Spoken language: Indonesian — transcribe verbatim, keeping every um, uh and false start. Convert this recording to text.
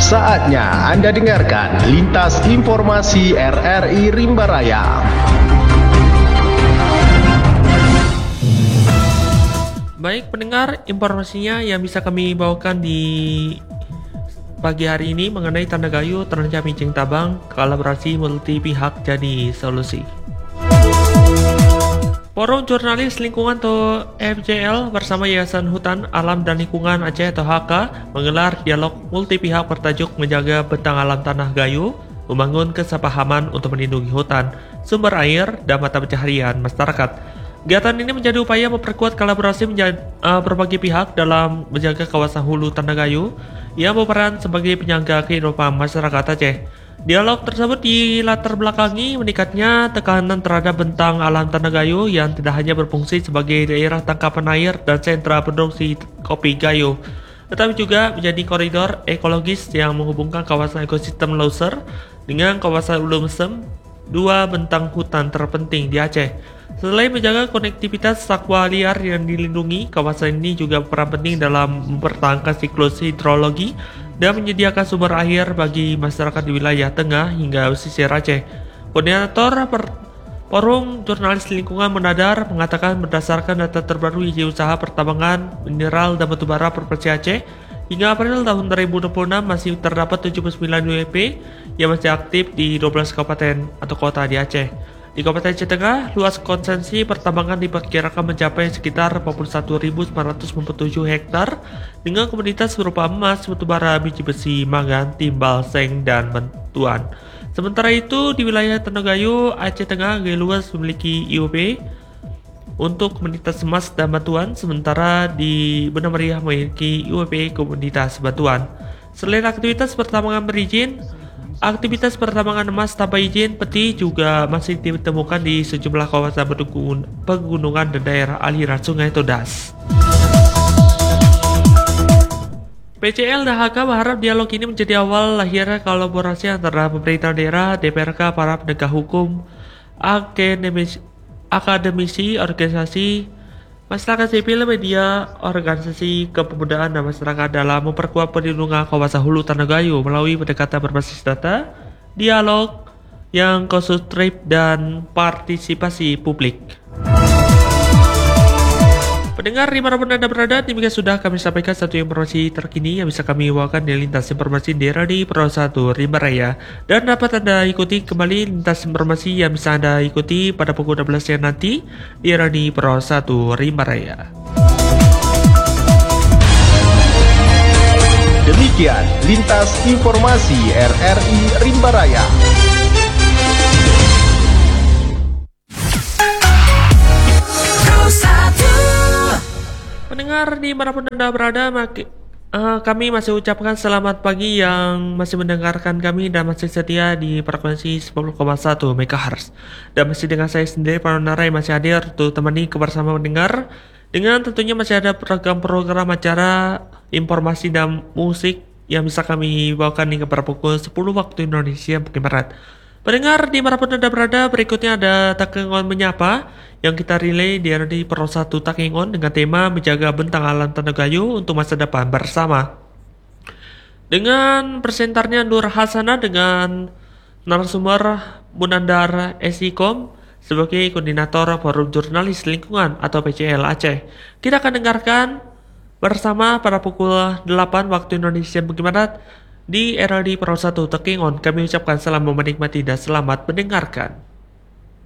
Saatnya Anda dengarkan Lintas Informasi R R I Rimba Raya. Baik pendengar, informasinya yang bisa kami bawakan di pagi hari ini mengenai Tanda Gayo Terancam Ijing Tabang, kolaborasi multi pihak jadi solusi. Forum Jurnalis Lingkungan atau F J L bersama Yayasan Hutan Alam dan Lingkungan Aceh atau H K menggelar dialog multi pihak bertajuk Menjaga Bentang Alam Tanah Gayo, membangun kesepahaman untuk melindungi hutan, sumber air, dan mata pencaharian masyarakat. Kegiatan ini menjadi upaya memperkuat kolaborasi menjadi, uh, berbagai pihak dalam menjaga kawasan hulu Tanda Gayo yang berperan sebagai penyangga kehidupan masyarakat Aceh. Dialog tersebut dilatar belakangi meningkatnya tekanan terhadap bentang alam Tanda Gayo yang tidak hanya berfungsi sebagai daerah tangkapan air dan sentra produksi kopi Gayo, tetapi juga menjadi koridor ekologis yang menghubungkan kawasan ekosistem Loser dengan kawasan Ulu Mesem, dua bentang hutan terpenting di Aceh. Selain menjaga konektivitas satwa liar yang dilindungi, kawasan ini juga berperan penting dalam mempertahankan siklus hidrologi dan menyediakan sumber air bagi masyarakat di wilayah tengah hingga pesisir Aceh. Koordinator Forum Jurnalis Lingkungan Menadar mengatakan berdasarkan data terbaru izin usaha pertambangan mineral dan batubara Provinsi Aceh, hingga April tahun dua ribu dua puluh enam masih terdapat tujuh puluh sembilan U M P yang masih aktif di dua belas kabupaten atau kota di Aceh. Di Kabupaten Aceh Tengah, luas konsesi pertambangan diperkirakan mencapai sekitar empat puluh satu ribu sembilan ratus sembilan puluh tujuh hektar dengan komoditas berupa emas, batubara, biji besi, mangan, timbal, seng, dan bantuan. Sementara itu, di wilayah Tanda Gayo, Aceh Tengah, luas memiliki I O B untuk komoditas emas dan batuan, sementara di Benar Meriah memiliki I O B komoditas batuan. Selain aktivitas pertambangan berizin, aktivitas pertambangan emas tanpa izin peti juga masih ditemukan di sejumlah kawasan pegunungan dan daerah aliran sungai Todas. P C L dan H K berharap dialog ini menjadi awal lahirnya kolaborasi antara pemerintah daerah, D P R K, para penegak hukum, akademisi, akademisi organisasi masyarakat sipil, media, organisasi kepemudaan dan masyarakat dalam memperkuat perlindungan kawasan hulu Tanda Gayo melalui pendekatan berbasis data, dialog yang konstruktif dan partisipasi publik. Pendengar di mana pun Anda berada, demikian sudah kami sampaikan satu informasi terkini yang bisa kami bawakan di Lintas Informasi daerah di Pro satu Rimba Raya, dan dapat Anda ikuti kembali lintas informasi yang bisa Anda ikuti pada pukul enam belas siang nanti di era di Pro satu Rimba Raya. Demikian Lintas Informasi R R I Rimba Raya. Pendengar di manapun Anda berada, maki, uh, kami masih ucapkan selamat pagi yang masih mendengarkan kami dan masih setia di frekuensi sepuluh koma satu megahertz. Dan masih dengan saya sendiri, Pak Nara, yang masih hadir untuk temani kebersamaan mendengar. Dengan tentunya masih ada program-program acara, informasi dan musik yang bisa kami bawakan hingga pada pukul sepuluh waktu Indonesia bagian Barat. Pendengar di manapun Anda berada, berikutnya ada Takengon Menyapa yang kita relay di R D Pro satu Takengon dengan tema Menjaga Bentang Alam Tanda Gayo untuk Masa Depan Bersama. Dengan presentarnya Nur Hasanah dengan narasumber Munandar Esikom sebagai koordinator Forum Jurnalis Lingkungan atau P C L Aceh. Kita akan dengarkan bersama pada pukul delapan waktu Indonesia bagian Barat di R D Pro satu Takengon. Kami ucapkan selamat menikmati dan selamat mendengarkan.